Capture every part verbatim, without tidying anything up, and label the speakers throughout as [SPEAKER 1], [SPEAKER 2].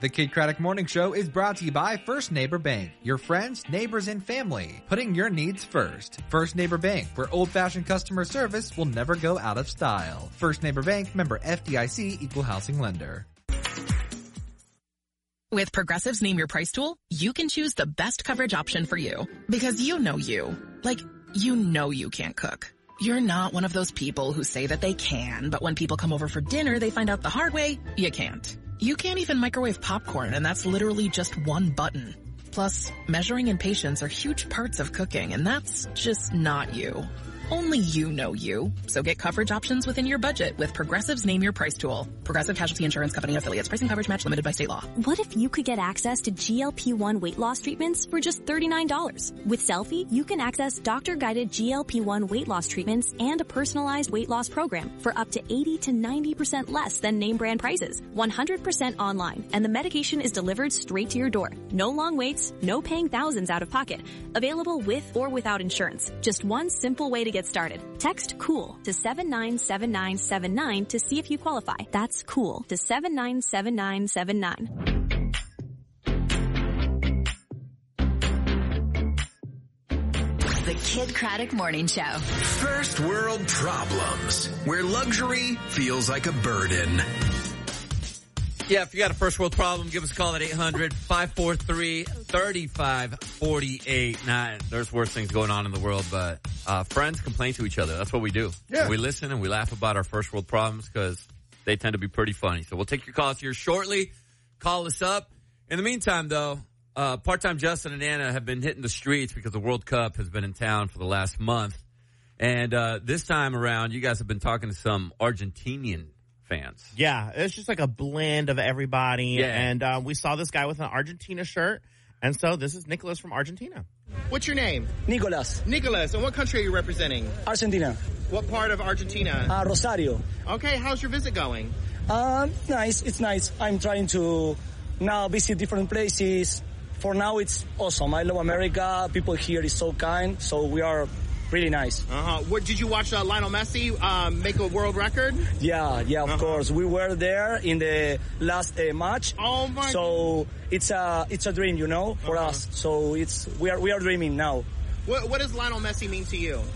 [SPEAKER 1] The Kid Craddock Morning Show is brought to you by First Neighbor Bank. Your friends, neighbors, and family. Putting your needs first. First Neighbor Bank, where old-fashioned customer service will never go out of style. First Neighbor Bank, member F D I C, equal housing lender.
[SPEAKER 2] With Progressive's Name Your Price tool, you can choose the best coverage option for you. Because you know you. Like, you know you can't cook. You're not one of those people who say that they can, but when people come over for dinner, they find out the hard way, you can't. You can't even microwave popcorn, and that's literally just one button. Plus, measuring and patience are huge parts of cooking, and that's just not you. Only you know you. So get coverage options within your budget with Progressive's Name Your Price tool. Progressive Casualty Insurance Company affiliates. Pricing coverage match limited by state law.
[SPEAKER 3] What if you could get access to G L P one weight loss treatments for just thirty-nine dollars? With Selfie, you can access doctor-guided G L P one weight loss treatments and a personalized weight loss program for up to eighty to ninety percent less than name brand prices. one hundred percent online, and the medication is delivered straight to your door. No long waits, no paying thousands out of pocket. Available with or without insurance. Just one simple way to get started. Text COOL to seven nine seven nine seven nine to see if you qualify. That's COOL to seven nine seven nine seven nine.
[SPEAKER 4] The Kid Craddock Morning Show.
[SPEAKER 5] First world problems, where luxury feels like a burden.
[SPEAKER 6] Yeah, if you got a first world problem, give us a call at eight hundred, five four three, three five four eight. Nah, there's worse things going on in the world, but uh friends complain to each other. That's what we do.
[SPEAKER 7] Yeah.
[SPEAKER 6] We listen and we laugh about our first world problems because they tend to be pretty funny. So we'll take your calls here shortly. Call us up. In the meantime, though, uh part-time Justin and Anna have been hitting the streets because the World Cup has been in town for the last month. And uh this time around, you guys have been talking to some Argentinian fans.
[SPEAKER 7] Yeah, it's just like a blend of everybody.
[SPEAKER 6] Yeah.
[SPEAKER 7] And uh, we saw this guy with an Argentina shirt. And so this is Nicholas from Argentina.
[SPEAKER 8] What's your name?
[SPEAKER 9] Nicolas.
[SPEAKER 8] Nicholas. And what country are you representing?
[SPEAKER 9] Argentina.
[SPEAKER 8] What part of Argentina?
[SPEAKER 9] Uh, Rosario.
[SPEAKER 8] Okay, how's your visit going?
[SPEAKER 9] Uh, nice. It's nice. I'm trying to now visit different places. For now, it's awesome. I love America. People here is so kind. So we are really nice.
[SPEAKER 8] Uh-huh. What, did you watch uh, Lionel Messi um, make a world record?
[SPEAKER 9] Yeah, yeah, of
[SPEAKER 8] uh-huh.
[SPEAKER 9] course. We were there in the last uh, match.
[SPEAKER 8] Oh my!
[SPEAKER 9] So it's a it's a dream, you know, for
[SPEAKER 8] uh-huh.
[SPEAKER 9] us. So it's we are we are dreaming now.
[SPEAKER 8] What, what does Lionel Messi mean to you?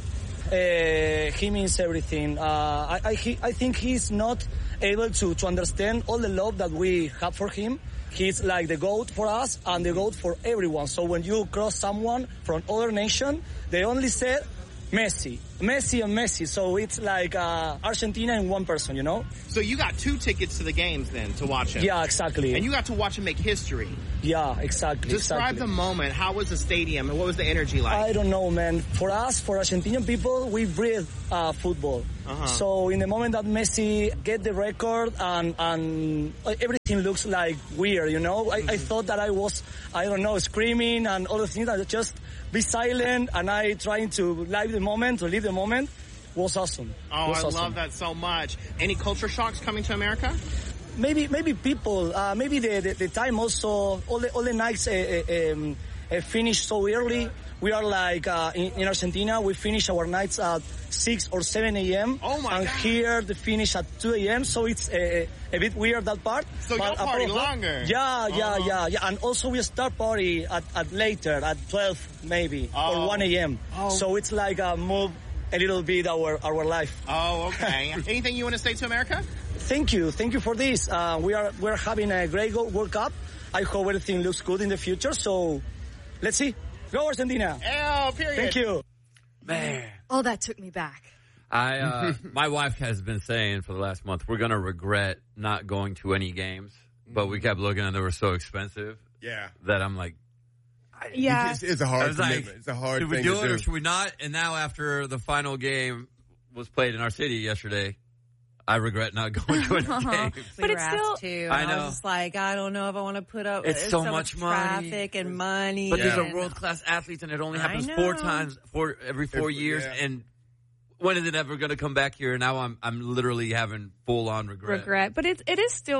[SPEAKER 9] Uh, he means everything. Uh, I I, he, I think he's not able to to understand all the love that we have for him. He's like the GOAT for us and the GOAT for everyone. So when you cross someone from other nation, they only say Messi, Messi and Messi. So it's like uh, Argentina in one person, you know?
[SPEAKER 8] So you got two tickets to the games then to watch him.
[SPEAKER 9] Yeah, exactly.
[SPEAKER 8] And you got to watch him make history.
[SPEAKER 9] Yeah, exactly.
[SPEAKER 8] Describe
[SPEAKER 9] exactly.
[SPEAKER 8] the moment. How was the stadium and what was the energy like?
[SPEAKER 9] I don't know, man. For us, for Argentinian people, we breathe uh, football.
[SPEAKER 8] Uh-huh.
[SPEAKER 9] So in the moment that Messi get the record and and everything looks like weird, you know, I, mm-hmm. I thought that I was, I don't know, screaming and all the things. I just be silent and I trying to live the moment, to live the moment. Was awesome.
[SPEAKER 8] Oh,
[SPEAKER 9] was
[SPEAKER 8] I
[SPEAKER 9] awesome.
[SPEAKER 8] love that so much. Any culture shocks coming to America?
[SPEAKER 9] Maybe, maybe people, uh, maybe the, the, the time also, all the, all the nights uh, uh, um, uh, finish so early. We are like, uh, in, in Argentina, we finish our nights at six or seven a.m.
[SPEAKER 8] Oh my
[SPEAKER 9] and
[SPEAKER 8] God.
[SPEAKER 9] here they finish at two a.m. So it's a, a bit weird, that part.
[SPEAKER 8] So you party
[SPEAKER 9] apart,
[SPEAKER 8] longer.
[SPEAKER 9] Yeah, yeah,
[SPEAKER 8] uh-huh.
[SPEAKER 9] yeah, yeah. And also we start party at, at later, at twelve maybe,
[SPEAKER 8] oh.
[SPEAKER 9] or one a.m.
[SPEAKER 8] Oh.
[SPEAKER 9] So it's like a move a little bit our, our life.
[SPEAKER 8] Oh, okay. Anything you want to say to America?
[SPEAKER 9] Thank you. Thank you for this. Uh, we are, we're having a great World Cup. I hope everything looks good in the future. So let's see. Go Argentina.
[SPEAKER 8] Oh, period.
[SPEAKER 9] Thank you.
[SPEAKER 6] Man.
[SPEAKER 10] Oh, that took me back.
[SPEAKER 6] I, uh, my wife has been saying for the last month, we're going to regret not going to any games, but we kept looking and they were so expensive.
[SPEAKER 11] Yeah.
[SPEAKER 6] That I'm like, I,
[SPEAKER 10] Yeah.
[SPEAKER 11] It's, it's a hard commitment.
[SPEAKER 6] Like,
[SPEAKER 11] it's a hard
[SPEAKER 6] should we
[SPEAKER 11] thing
[SPEAKER 6] do
[SPEAKER 11] to
[SPEAKER 6] it
[SPEAKER 11] do.
[SPEAKER 6] or should we not? And now after the final game was played in our city yesterday, I regret not going to any games.
[SPEAKER 10] But
[SPEAKER 12] we
[SPEAKER 10] it's
[SPEAKER 12] were
[SPEAKER 10] still-
[SPEAKER 12] asked to,
[SPEAKER 6] I
[SPEAKER 12] and
[SPEAKER 6] know.
[SPEAKER 12] I was just like, I don't know if I want to put up.
[SPEAKER 6] It's
[SPEAKER 12] there's
[SPEAKER 6] so
[SPEAKER 12] so
[SPEAKER 6] much
[SPEAKER 12] much
[SPEAKER 6] money.
[SPEAKER 12] traffic and money.
[SPEAKER 6] But
[SPEAKER 11] Yeah.
[SPEAKER 6] these are world-class athletes and it only
[SPEAKER 12] I
[SPEAKER 6] happens four
[SPEAKER 12] know.
[SPEAKER 6] times, four, every four
[SPEAKER 11] Every-
[SPEAKER 6] years.
[SPEAKER 11] yeah.
[SPEAKER 6] And when is it ever going to come back here? Now I'm, I'm literally having full-on regret.
[SPEAKER 10] Regret. But it, it is still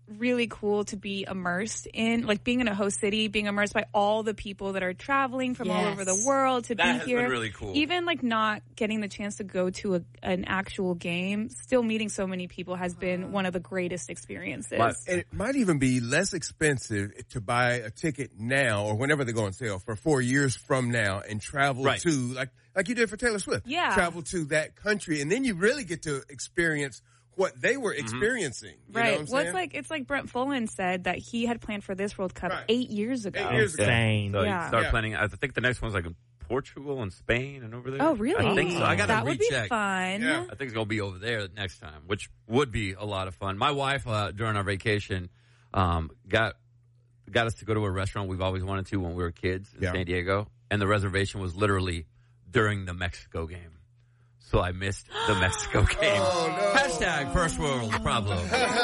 [SPEAKER 10] really cool to be immersed in, like being in a host city, being immersed by all the people that are traveling from all
[SPEAKER 12] Yes.
[SPEAKER 10] over the world to
[SPEAKER 6] That
[SPEAKER 10] be
[SPEAKER 6] has
[SPEAKER 10] here.
[SPEAKER 6] been really cool.
[SPEAKER 10] Even like not getting the chance to go to a, an actual game, still meeting so many people has been one of the greatest experiences.
[SPEAKER 11] And it might even be less expensive to buy a ticket now or whenever they go on sale for four years from now and travel
[SPEAKER 6] Right.
[SPEAKER 11] to, like like you did for Taylor Swift.
[SPEAKER 10] Yeah.
[SPEAKER 11] Travel to that country, and then you really get to experience what they were experiencing. You know
[SPEAKER 10] Right.
[SPEAKER 11] what I'm
[SPEAKER 10] Well,
[SPEAKER 11] saying?
[SPEAKER 10] it's like it's like Brent Follen said that he had planned for this World Cup
[SPEAKER 11] Right.
[SPEAKER 10] eight years ago.
[SPEAKER 11] Eight years ago.
[SPEAKER 7] Insane.
[SPEAKER 6] So
[SPEAKER 10] Yeah.
[SPEAKER 6] you start
[SPEAKER 11] Yeah.
[SPEAKER 6] planning. I think the next one's like in Portugal and Spain and over there.
[SPEAKER 10] Oh, really?
[SPEAKER 6] I think so. I got to
[SPEAKER 10] that would be
[SPEAKER 6] recheck.
[SPEAKER 10] fun.
[SPEAKER 11] Yeah.
[SPEAKER 6] I think it's going to be over there next time, which would be a lot of fun. My wife, uh, during our vacation, um, got got us to go to a restaurant we've always wanted to when we were kids in
[SPEAKER 11] Yeah.
[SPEAKER 6] San Diego, and the reservation was literally during the Mexico game. So I missed the Mexico game.
[SPEAKER 11] Oh, no.
[SPEAKER 6] Hashtag first world problem.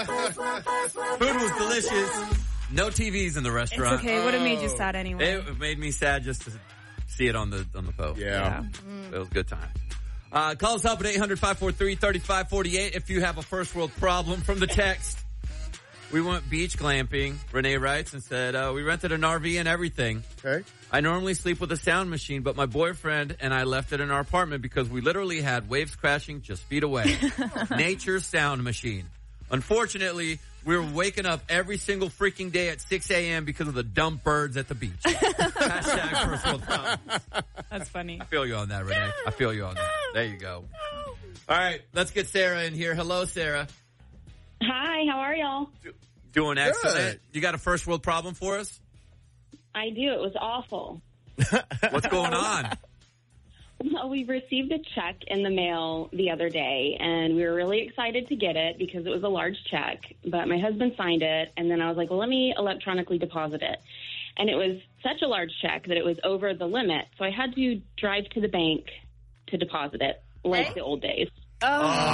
[SPEAKER 6] Food was delicious. No T Vs in the
[SPEAKER 10] It's
[SPEAKER 6] restaurant.
[SPEAKER 10] okay. It would have made you sad anyway.
[SPEAKER 6] It made me sad just to see it on the on the phone.
[SPEAKER 11] Yeah.
[SPEAKER 6] It was a good time. Uh, call us up at eight hundred, five four three, three five four eight if you have a first world problem. From the text, we went beach glamping, Renee writes, and said, uh, we rented an R V and everything.
[SPEAKER 11] Okay.
[SPEAKER 6] I normally sleep with a sound machine, but my boyfriend and I left it in our apartment because we literally had waves crashing just feet away. Nature's sound machine. Unfortunately, we were waking up every single freaking day at six a.m. because of the dumb birds at the beach. Hashtag first world problems.
[SPEAKER 10] That's funny.
[SPEAKER 6] I feel you on that, Renee. I feel you on that. There you go. All right, let's get Sarah in here. Hello, Sarah.
[SPEAKER 13] Hi, how are y'all?
[SPEAKER 6] Doing excellent.
[SPEAKER 11] Good.
[SPEAKER 6] You got a first world problem for us?
[SPEAKER 13] I do. It was awful.
[SPEAKER 6] What's going on?
[SPEAKER 13] Well, we received a check in the mail the other day, and we were really excited to get it because it was a large check. But my husband signed it, and then I was like, well, let me electronically deposit it. And it was such a large check that it was over the limit, so I had to drive to the bank to deposit it, like the old days.
[SPEAKER 14] Oh.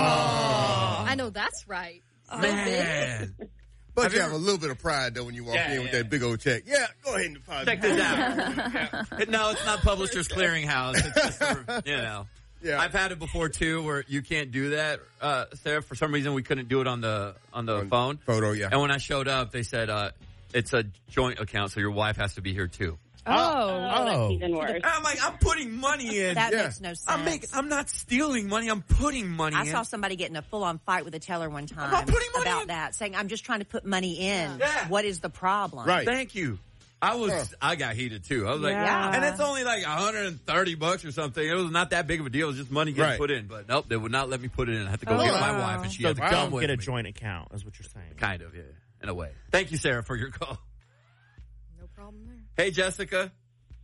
[SPEAKER 14] I know that's right.
[SPEAKER 6] Man.
[SPEAKER 11] But
[SPEAKER 6] Have
[SPEAKER 11] you
[SPEAKER 6] you
[SPEAKER 11] have
[SPEAKER 6] ever-
[SPEAKER 11] a little bit of pride, though, when you walk
[SPEAKER 6] Yeah,
[SPEAKER 11] in with
[SPEAKER 6] yeah.
[SPEAKER 11] that big old check. Yeah, go ahead and deposit.
[SPEAKER 6] Check this out. No, it's not Publishers Clearinghouse. It's just, for, you know.
[SPEAKER 11] Yeah.
[SPEAKER 6] I've had it before, too, where you can't do that, uh, Sarah. For some reason, we couldn't do it on the on the
[SPEAKER 11] On
[SPEAKER 6] phone.
[SPEAKER 11] photo, yeah.
[SPEAKER 6] And when I showed up, they said uh, it's a joint account, so your wife has to be here, too.
[SPEAKER 10] Oh.
[SPEAKER 13] Oh, that's
[SPEAKER 7] Oh.
[SPEAKER 13] even worse.
[SPEAKER 6] I'm like, I'm putting money in.
[SPEAKER 14] That
[SPEAKER 11] Yeah.
[SPEAKER 14] makes no sense.
[SPEAKER 6] I'm making. I'm not stealing money. I'm putting money
[SPEAKER 14] I
[SPEAKER 6] in.
[SPEAKER 14] saw somebody get in a full-on fight with a teller one time
[SPEAKER 6] not putting money
[SPEAKER 14] about
[SPEAKER 6] in.
[SPEAKER 14] that, saying, I'm just trying to put money in.
[SPEAKER 6] Yeah.
[SPEAKER 14] What is the problem?
[SPEAKER 11] Right.
[SPEAKER 6] Thank you. I was.
[SPEAKER 11] Huh.
[SPEAKER 6] I got heated too. I was like,
[SPEAKER 10] Yeah.
[SPEAKER 6] and it's only like one hundred thirty bucks or something. It was not that big of a deal. It was just money getting
[SPEAKER 11] Right.
[SPEAKER 6] put in. But nope, they would not let me put it in. I had to go
[SPEAKER 10] Oh,
[SPEAKER 6] get my
[SPEAKER 10] wow.
[SPEAKER 6] wife, and she
[SPEAKER 7] So
[SPEAKER 6] had to come
[SPEAKER 7] don't
[SPEAKER 6] with
[SPEAKER 7] get a
[SPEAKER 6] me.
[SPEAKER 7] joint account, is what you're saying.
[SPEAKER 6] Kind of, yeah, in a way. Thank you, Sarah, for your call.
[SPEAKER 14] No problem there.
[SPEAKER 6] Hey, Jessica,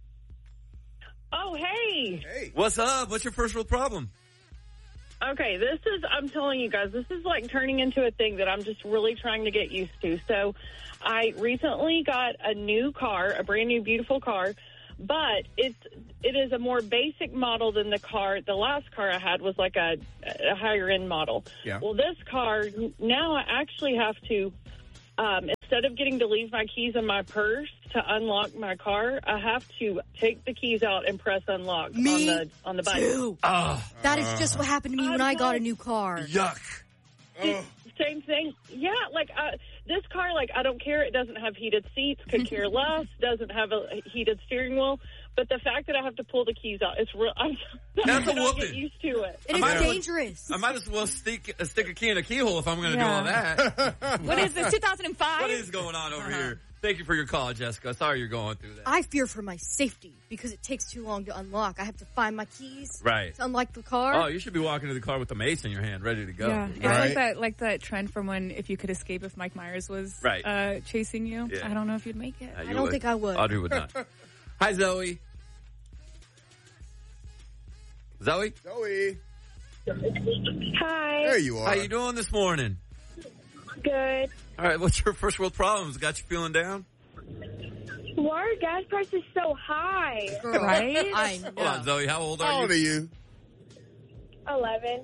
[SPEAKER 15] Oh, hey.
[SPEAKER 11] Hey.
[SPEAKER 6] what's up? What's your first world problem?
[SPEAKER 15] Okay, this is, I'm telling you guys, this is like turning into a thing that I'm just really trying to get used to. So I recently got a new car, a brand new, beautiful car, but it's, it is a more basic model than the car. The last car I had was like a, a higher end model.
[SPEAKER 11] Yeah.
[SPEAKER 15] Well, this car, now I actually have to, um, instead of getting to leave my keys in my purse to unlock my car, I have to take the keys out and press unlock
[SPEAKER 14] Me
[SPEAKER 15] on the on the bike.
[SPEAKER 14] too.
[SPEAKER 6] Oh,
[SPEAKER 14] That is just what happened to me when I got a new car.
[SPEAKER 6] yuck.
[SPEAKER 15] It- Same thing. Yeah, like uh, this car, like I don't care. It doesn't have heated seats. Could care less. Doesn't have a heated steering wheel. But the fact that I have to pull the keys out, it's real. I'm,
[SPEAKER 6] That's
[SPEAKER 15] I
[SPEAKER 6] a
[SPEAKER 15] don't get
[SPEAKER 6] whooping.
[SPEAKER 15] used to it.
[SPEAKER 14] It
[SPEAKER 6] I
[SPEAKER 14] is
[SPEAKER 6] might as well-
[SPEAKER 14] dangerous.
[SPEAKER 6] I might as well stick uh, stick a key in a keyhole if I'm going to
[SPEAKER 10] Yeah.
[SPEAKER 6] do all that.
[SPEAKER 10] What is this, two thousand five?
[SPEAKER 6] What is going on over here? Thank you for your call, Jessica. Sorry you're going through that.
[SPEAKER 14] I fear for my safety because it takes too long to unlock. I have to find my keys
[SPEAKER 6] Right.
[SPEAKER 14] to unlock the car.
[SPEAKER 6] Oh, you should be walking to the car with the mace in your hand, ready to go.
[SPEAKER 10] Yeah, it's
[SPEAKER 11] Right.
[SPEAKER 10] like that, like that trend from when If You Could Escape If Mike Myers was
[SPEAKER 6] Right.
[SPEAKER 10] uh, chasing you.
[SPEAKER 6] Yeah.
[SPEAKER 10] I don't know if you'd make it.
[SPEAKER 6] Uh, you
[SPEAKER 14] I don't think I would.
[SPEAKER 6] Audrey would not. Hi, Zoe. Zoe,
[SPEAKER 11] Zoe.
[SPEAKER 15] Hi.
[SPEAKER 11] There you are.
[SPEAKER 6] how you doing this morning?
[SPEAKER 15] Good.
[SPEAKER 6] All right, what's your first world problems? Got you feeling down?
[SPEAKER 15] Why are gas prices so high?
[SPEAKER 14] Girl,
[SPEAKER 10] Right?
[SPEAKER 14] I know.
[SPEAKER 6] Hold on, Zoe. How old are
[SPEAKER 11] How old
[SPEAKER 6] you?
[SPEAKER 11] are you?
[SPEAKER 15] Eleven.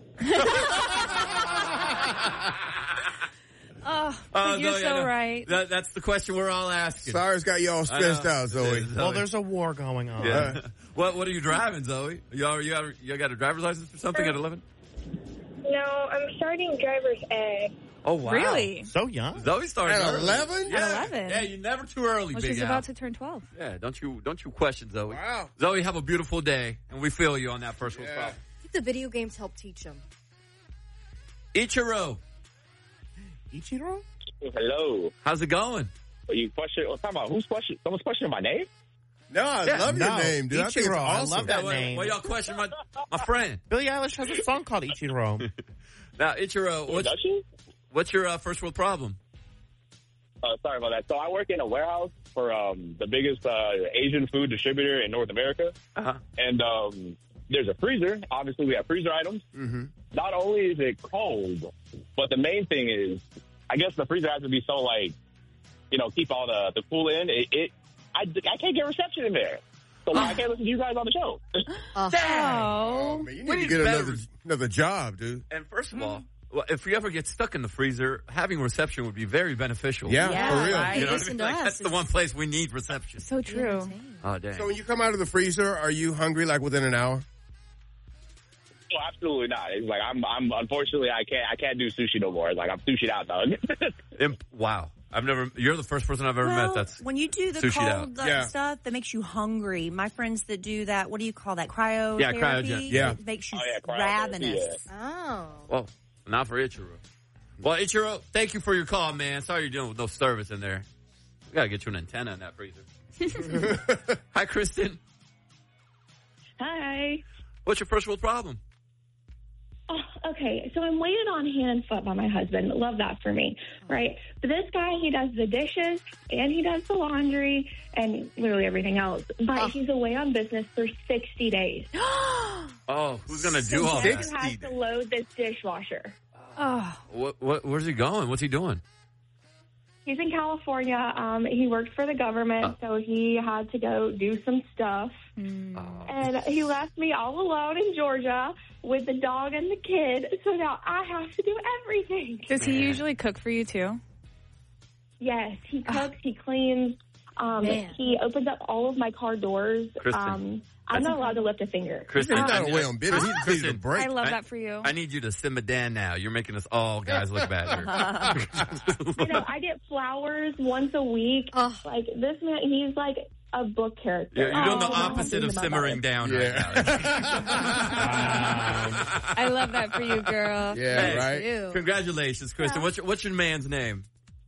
[SPEAKER 10] Oh,
[SPEAKER 6] Uh,
[SPEAKER 10] but you're
[SPEAKER 6] Zoe, I
[SPEAKER 10] so
[SPEAKER 6] know.
[SPEAKER 10] right.
[SPEAKER 6] That, that's the question we're all asking.
[SPEAKER 11] Cyrus got you all stressed
[SPEAKER 6] I know.
[SPEAKER 11] out, Zoe.
[SPEAKER 6] Yeah,
[SPEAKER 7] Well, there's a war going on.
[SPEAKER 6] Yeah. what What are you driving, Zoe? You all, you got you got a driver's license or something at eleven?
[SPEAKER 15] No, I'm starting driver's ed.
[SPEAKER 6] Oh, wow.
[SPEAKER 10] Really?
[SPEAKER 7] So young.
[SPEAKER 6] Zoe started
[SPEAKER 11] At
[SPEAKER 6] early.
[SPEAKER 11] eleven?
[SPEAKER 6] Yeah.
[SPEAKER 10] At eleven.
[SPEAKER 6] Yeah, you're never too early,
[SPEAKER 10] Well,
[SPEAKER 6] Big
[SPEAKER 10] she's
[SPEAKER 6] Al.
[SPEAKER 10] about to turn twelve.
[SPEAKER 6] Yeah, don't you don't you question Zoe.
[SPEAKER 11] Wow.
[SPEAKER 6] Zoe, have a beautiful day, and we feel you on that first world
[SPEAKER 11] Yeah.
[SPEAKER 6] problem.
[SPEAKER 14] I think the video games help teach them.
[SPEAKER 6] Ichiro,
[SPEAKER 7] Ichiro?
[SPEAKER 16] Hello.
[SPEAKER 6] how's it going?
[SPEAKER 16] Are you question? Well, talking about who's question? Someone's questioning my name?
[SPEAKER 11] No, I
[SPEAKER 6] Yeah,
[SPEAKER 11] love
[SPEAKER 7] no.
[SPEAKER 11] your name, dude. I think it's
[SPEAKER 7] Ichiro, I
[SPEAKER 11] awesome.
[SPEAKER 7] love that
[SPEAKER 6] Yeah, why,
[SPEAKER 7] name.
[SPEAKER 6] why y'all question my my friend?
[SPEAKER 7] Billie Eilish has a song called Ichiro.
[SPEAKER 6] Now, Ichiro, what's,
[SPEAKER 16] Does she?
[SPEAKER 6] what's your uh, first world problem?
[SPEAKER 16] Uh, sorry about that. So I work in a warehouse for um, the biggest uh, Asian food distributor in North America.
[SPEAKER 6] Uh-huh.
[SPEAKER 16] And um, there's a freezer. Obviously, we have freezer items.
[SPEAKER 11] Mm-hmm.
[SPEAKER 16] Not only is it cold, but the main thing is, I guess the freezer has to be so, like, you know, keep all the, the cool in. It, it I, I can't get reception in there. So I can't listen to you guys on the show.
[SPEAKER 14] Uh,
[SPEAKER 10] Oh.
[SPEAKER 11] Man, you
[SPEAKER 6] We
[SPEAKER 11] need to
[SPEAKER 6] need
[SPEAKER 11] get
[SPEAKER 6] better-
[SPEAKER 11] another, another job, dude.
[SPEAKER 6] And first of all, well, if you ever get stuck in the freezer, having reception would be very beneficial.
[SPEAKER 11] Yeah,
[SPEAKER 14] Yeah,
[SPEAKER 11] for real.
[SPEAKER 14] right.
[SPEAKER 6] You know what I
[SPEAKER 14] Listen
[SPEAKER 6] mean?
[SPEAKER 14] to
[SPEAKER 6] Like,
[SPEAKER 14] us.
[SPEAKER 6] that's the one place we need reception.
[SPEAKER 10] So true.
[SPEAKER 6] Oh, dang.
[SPEAKER 11] So when you come out of the freezer, are you hungry like within an hour?
[SPEAKER 16] No, absolutely not. It's like I'm. I'm. Unfortunately, I can't. I can't do sushi no more. It's like I'm sushied out, dog.
[SPEAKER 6] Imp- wow. I've never, you're the first person I've ever
[SPEAKER 12] well,
[SPEAKER 6] met that's
[SPEAKER 12] when you do the
[SPEAKER 6] sushied
[SPEAKER 12] cold
[SPEAKER 6] out.
[SPEAKER 12] uh,
[SPEAKER 11] Yeah.
[SPEAKER 12] stuff that makes you hungry. My friends that do that, what do you call that? Cryotherapy?
[SPEAKER 6] Yeah, cryogen.
[SPEAKER 11] Yeah.
[SPEAKER 12] It makes you
[SPEAKER 16] Oh, yeah, cryotherapy,
[SPEAKER 12] ravenous.
[SPEAKER 14] Oh.
[SPEAKER 6] Well, not for Ichiro. Well, Ichiro, thank you for your call, man. Sorry you're dealing with no service in there. We gotta get you an antenna in that freezer. Hi, Kristen.
[SPEAKER 13] Hi.
[SPEAKER 6] What's your first world problem?
[SPEAKER 13] Oh, okay, so I'm waited on hand and foot by my husband. Love that for me, right? But this guy, he does the dishes and he does the laundry and literally everything else. But
[SPEAKER 14] Oh.
[SPEAKER 13] he's away on business for sixty days.
[SPEAKER 6] Oh, who's gonna do
[SPEAKER 13] So
[SPEAKER 6] all
[SPEAKER 13] he
[SPEAKER 6] that?
[SPEAKER 13] has to load this dishwasher.
[SPEAKER 10] Oh.
[SPEAKER 6] What, what, where's he going? What's he doing?
[SPEAKER 13] He's in California. Um, he worked for the government, so he had to go do some stuff. And he left me all alone in Georgia with the dog and the kid. So now I have to do everything.
[SPEAKER 10] Does he usually cook for you too?
[SPEAKER 13] Yes, he cooks, he cleans, um,
[SPEAKER 14] Man.
[SPEAKER 13] he opens up all of my car doors.
[SPEAKER 6] Kristen,
[SPEAKER 13] Um, I'm not allowed to lift a finger.
[SPEAKER 6] Kristen,
[SPEAKER 11] He's not
[SPEAKER 6] I-
[SPEAKER 11] away on business. He just needs a
[SPEAKER 6] Kristen,
[SPEAKER 11] break.
[SPEAKER 10] I love
[SPEAKER 6] I-
[SPEAKER 10] that for you.
[SPEAKER 6] I need you to simmer down now. You're making us all guys look bad here.
[SPEAKER 13] You know, I get flowers once a week. Like, this man, he's like a book character.
[SPEAKER 6] You're, you're doing the
[SPEAKER 13] Oh,
[SPEAKER 6] opposite of
[SPEAKER 13] I'm
[SPEAKER 6] simmering down right now.
[SPEAKER 10] I love that for you, girl.
[SPEAKER 11] Yeah,
[SPEAKER 6] Hey,
[SPEAKER 11] right?
[SPEAKER 14] Ew.
[SPEAKER 6] Congratulations, Kristen. What's your, what's your man's name?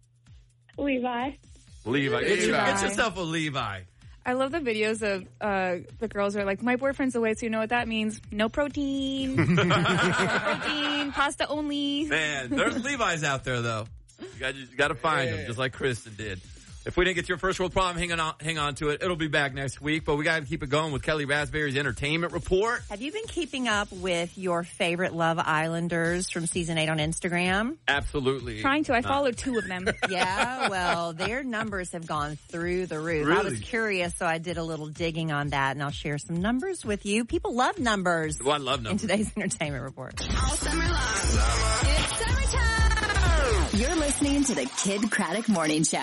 [SPEAKER 13] Levi.
[SPEAKER 6] Levi. Get, your-
[SPEAKER 10] Levi.
[SPEAKER 6] get yourself a Levi.
[SPEAKER 10] I love the videos of uh, the girls are like, my boyfriend's away, so you know what that means? No protein. no protein, pasta only.
[SPEAKER 6] Man, there's Levi's out there, though. You got, you got to find them, just like Kristen did. If we didn't get your first world problem, hang on, hang on to it. It'll be back next week, but we got to keep it going with Kelly Raspberry's entertainment report.
[SPEAKER 12] Have you been keeping up with your favorite Love Islanders from season eight on Instagram?
[SPEAKER 6] Absolutely.
[SPEAKER 10] Trying to. I
[SPEAKER 6] not.
[SPEAKER 10] follow two of them.
[SPEAKER 12] Yeah, well, their numbers have gone through the roof. I was
[SPEAKER 6] Really?
[SPEAKER 12] curious, so I did a little digging on that, and I'll share some numbers with you. People love numbers
[SPEAKER 6] Well, I love
[SPEAKER 12] in
[SPEAKER 6] numbers.
[SPEAKER 12] today's entertainment report.
[SPEAKER 4] All summer long. It's summertime. You're listening to the Kid Craddock Morning Show.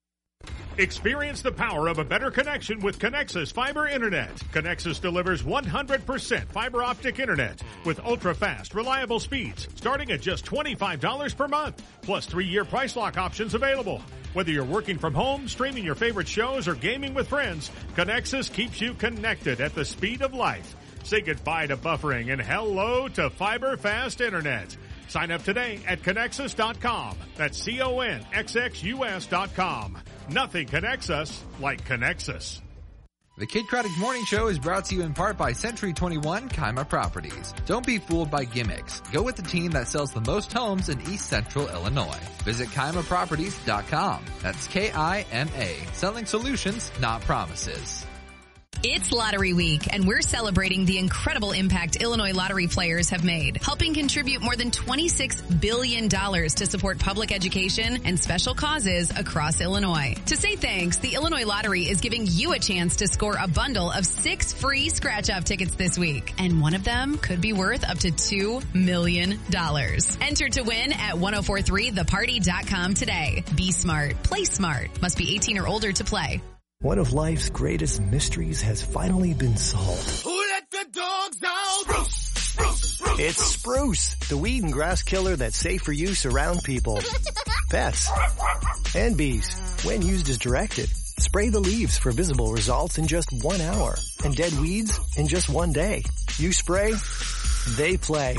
[SPEAKER 17] Experience the power of a better connection with Connexus Fiber Internet. Connexus delivers one hundred percent fiber optic internet with ultra-fast, reliable speeds starting at just twenty-five dollars per month, plus three-year price lock options available. Whether you're working from home, streaming your favorite shows, or gaming with friends, Connexus keeps you connected at the speed of light. Say goodbye to buffering and hello to fiber fast internet. Sign up today at Connexus dot com. That's C O N X X U S dot com. Nothing connects us like Connexus.
[SPEAKER 1] The Kid Craddock Morning Show is brought to you in part by Century twenty-one Kima Properties. Don't be fooled by gimmicks. Go with the team that sells the most homes in East Central Illinois. Visit Kima Properties dot com. That's K I M A. Selling solutions, not promises.
[SPEAKER 18] It's Lottery Week, and we're celebrating the incredible impact Illinois lottery players have made, helping contribute more than twenty-six billion dollars to support public education and special causes across Illinois. To say thanks, the Illinois Lottery is giving you a chance to score a bundle of six free scratch-off tickets this week, and one of them could be worth up to two million dollars. Enter to win at ten forty-three the party dot com today. Be smart. Play smart. Must be eighteen or older to play.
[SPEAKER 19] One of life's greatest mysteries has finally been solved.
[SPEAKER 5] Who let the dogs out? Bruce, Bruce, Bruce.
[SPEAKER 19] It's Spruce, the weed and grass killer that's safe for use around people, pets, and bees when used as directed. Spray the leaves for visible results in just one hour and dead weeds in just one day. You spray, they play.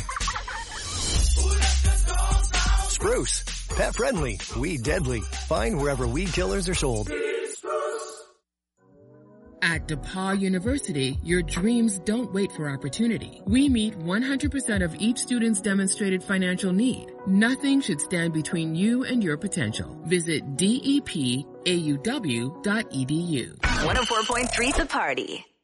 [SPEAKER 19] Spruce, pet friendly, weed deadly. Find wherever weed killers are sold.
[SPEAKER 20] At DePaul University, your dreams don't wait for opportunity. We meet one hundred percent of each student's demonstrated financial need. Nothing should stand between you and your potential. Visit D E P A U W dot E D U.
[SPEAKER 4] one oh four point three The Party.